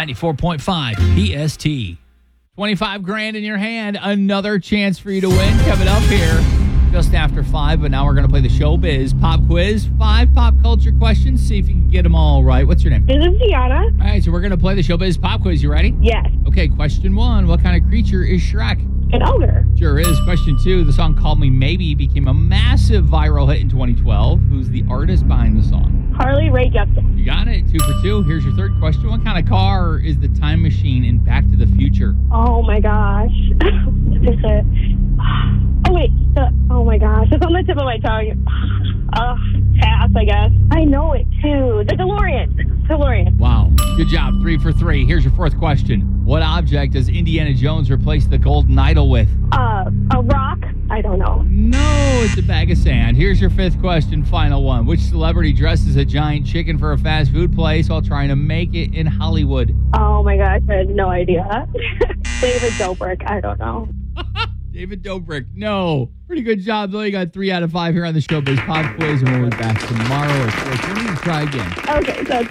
94.5 PST. 25 grand in your hand. Another chance for you to win coming up here just after 5. But now we're going to play the Showbiz Pop Quiz. 5 pop culture questions. See if you can get them all right. What's your name? This is Gianna. All right, so we're going to play the Showbiz Pop Quiz. You ready? Yes. Okay, question 1. What kind of creature is Shrek? An ogre. Sure is. Question 2. The song Call Me Maybe became a massive viral hit in 2012. Who's the artist behind the song? Harley Rae Jepsen. You got it. 2 for 2. Here's your third question. What kind of car is the time machine in Back to the Future? Oh my gosh. Is it? Oh wait. Oh my gosh. It's on the tip of my tongue. Pass, I guess. I know it too. The DeLorean. DeLorean. Wow. Good job. 3 for 3. Here's your fourth question. What object does Indiana Jones replace the golden idol with? A rock. I don't know. No, it's a bag of sand. Here's your fifth question, final one. Which celebrity dresses a giant chicken for a fast food place while trying to make it in Hollywood? Oh my gosh, I had no idea. David Dobrik. I don't know. David Dobrik. No. Pretty good job, though. You got 3 out of 5 here on the Showbiz Pop Quiz, and we'll be back tomorrow at 4:30 to try again. Okay, so